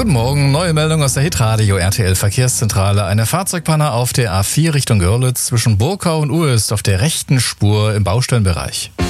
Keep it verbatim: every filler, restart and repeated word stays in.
Guten Morgen, neue Meldung aus der Hitradio R T L Verkehrszentrale. Eine Fahrzeugpanne auf der A vier Richtung Görlitz zwischen Burkau und Uelst auf der rechten Spur im Baustellenbereich.